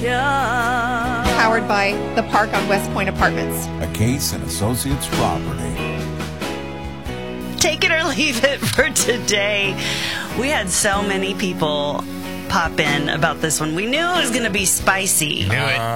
Powered by The Park on West Point Apartments. A Case and Associates property. Take it or leave it for today. We had so many people pop in about this one. We knew it was going to be spicy.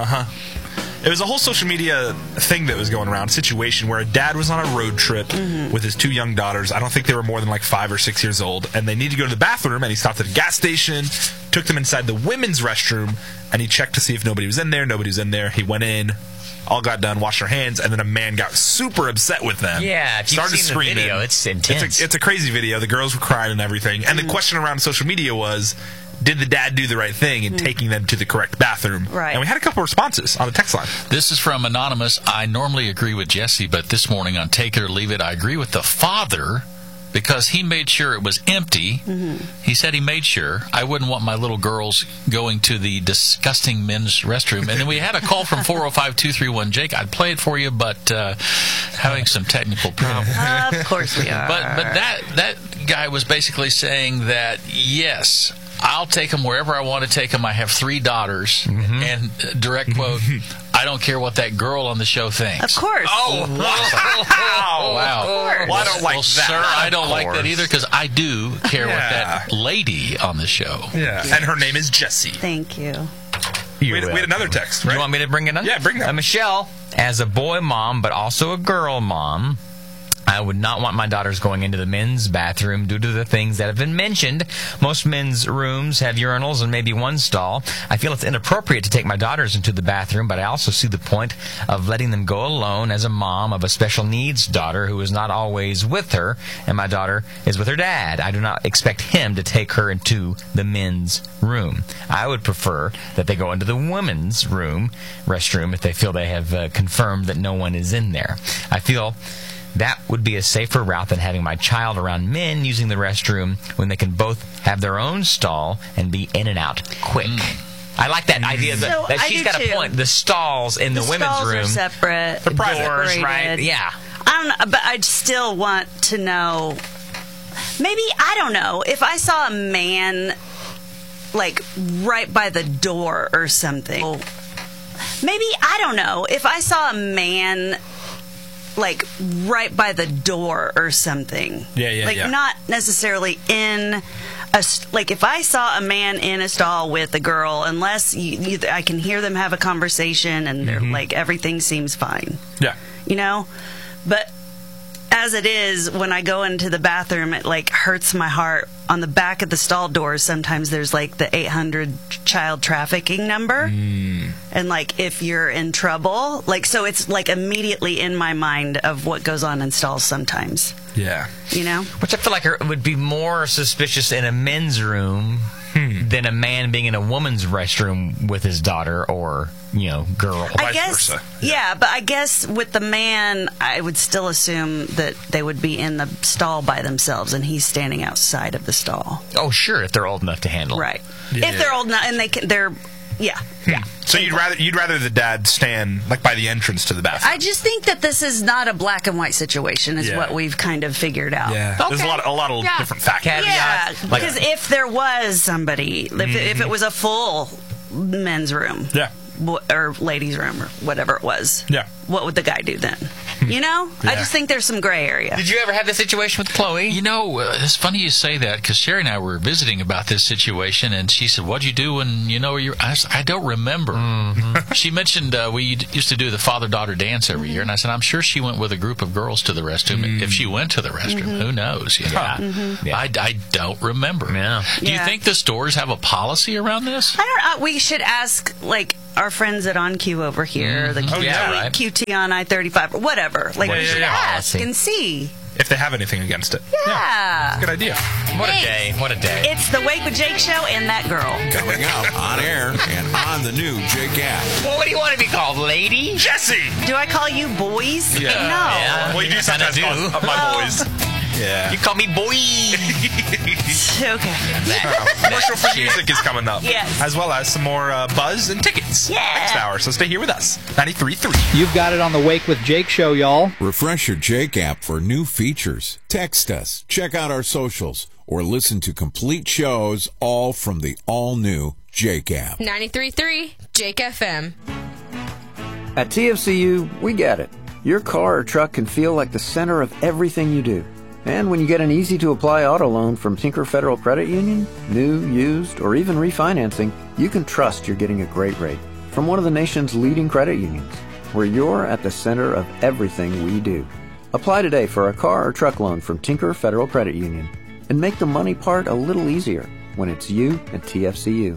It was a whole social media thing that was going around, situation where a dad was on a road trip with his 2 young daughters. I don't think they were more than like 5 or 6 years old, and they needed to go to the bathroom, and he stopped at a gas station, took them inside the women's restroom, and he checked to see if nobody was in there. Nobody was in there. He went in, all got done, washed their hands, and then a man got super upset with them. Yeah, if you've started seen screaming. the video, it's intense. It's a crazy video. The girls were crying and everything. And the question around social media was, did the dad do the right thing in taking them to the correct bathroom? Right. And we had a couple of responses on the text line. This is from Anonymous. I normally agree with Jesse, but this morning on Take It or Leave It, I agree with the father because he made sure it was empty. He said he made sure. I wouldn't want my little girls going to the disgusting men's restroom. And then we had a call from 405-231. Jake, I'd play it for you, but having some technical problems. Of course we are. But that guy was basically saying that, yes, I'll take them wherever I want to take them. I have 3 daughters. And direct quote, I don't care what that girl on the show thinks. Of course. Oh, wow. Wow. course. Well, I don't like Well, that. sir, I don't like that course. either because I do care what Yeah. that lady on the show. Yeah. And her name is Jessie. Thank you. We had another text, right? You want me to bring it up? Yeah, bring that. Michelle, as a boy mom, but also a girl mom, I would not want my daughters going into the men's bathroom due to the things that have been mentioned. Most men's rooms have urinals and maybe one stall. I feel it's inappropriate to take my daughters into the bathroom, but I also see the point of letting them go alone as a mom of a special needs daughter who is not always with her, and my daughter is with her dad. I do not expect him to take her into the men's room. I would prefer that they go into the women's restroom, if they feel they have confirmed that no one is in there. I feel that would be a safer route than having my child around men using the restroom when they can both have their own stall and be in and out quick. I like that idea that, So, I she's do got a too. point. The stalls in the women's stalls room, are separate. They're private. doors, separated. right? Yeah. I don't know, but I'd still want to know. Maybe, I don't know, if I saw a man like right by the door or something. Maybe, I don't know, if I saw a man like right by the door or something. Yeah, like yeah. not necessarily in like if I saw a man in a stall with a girl, unless I can hear them have a conversation and they're like everything seems fine. Yeah. You know? But as it is, when I go into the bathroom, it like hurts my heart. On the back of the stall doors, sometimes there's like the 800 child trafficking number. And like if you're in trouble, like so it's like immediately in my mind of what goes on in stalls sometimes. Yeah. You know? Which I feel like would be more suspicious in a men's room than a man being in a woman's restroom with his daughter or, girl. I guess, versa. yeah, but I guess with the man, I would still assume that they would be in the stall by themselves and he's standing outside of the stall. Oh, sure, if they're old enough to handle. Right. Yeah. If they're old enough and they're, yeah. So you'd rather the dad stand like by the entrance to the bathroom. I just think that this is not a black and white situation, is Yeah. what we've kind of figured out. Yeah. There's a lot of different factors. Yeah, Caveats. Like- because if there was somebody, if it was a full men's room, Yeah. or ladies' room, or whatever it was, Yeah. what would the guy do then? You know, I just think there's some gray area. Did you ever have this situation with Chloe? It's funny you say that because Sherry and I were visiting about this situation, and she said, "What'd you do when I don't remember." She mentioned we used to do the father-daughter dance every year, and I said, "I'm sure she went with a group of girls to the restroom. If she went to the restroom, who knows?" Yeah. I don't remember. Yeah. Do you Yeah. think the stores have a policy around this? I don't know. We should ask, like, our friends at OnQ over here, the QT, yeah, right. QT on I-35, or whatever. Like, we should ask Policy. and see. If they have anything against it. Yeah. Good idea. What a Thanks. day. What a day. It's the Wake with Jake show and that girl. Coming up on air and on the new Jake app. Well, what do you want to be called, lady? Jesse! Do I call you boys? Yeah. No. Yeah. Well, you do Kinda sometimes do. call my boys. Yeah. You call me boy. Okay. Commercial for music is coming up. Yes. As well as some more buzz and tickets. Yeah. Next hour. So stay here with us. 93.3. You've got it on the Wake with Jake show, y'all. Refresh your Jake app for new features. Text us, check out our socials, or listen to complete shows all from the all-new Jake app. 93.3 Jake FM. At TFCU, we get it. Your car or truck can feel like the center of everything you do. And when you get an easy-to-apply auto loan from Tinker Federal Credit Union, new, used, or even refinancing, you can trust you're getting a great rate from one of the nation's leading credit unions, where you're at the center of everything we do. Apply today for a car or truck loan from Tinker Federal Credit Union and make the money part a little easier when it's you at TFCU.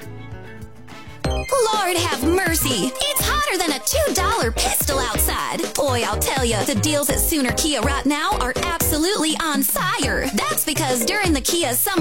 Lord have mercy. It's hotter than a $2 pistol outside. Boy, I'll tell you, the deals at Sooner Kia right now are absolutely on fire. That's because during the Kia Summer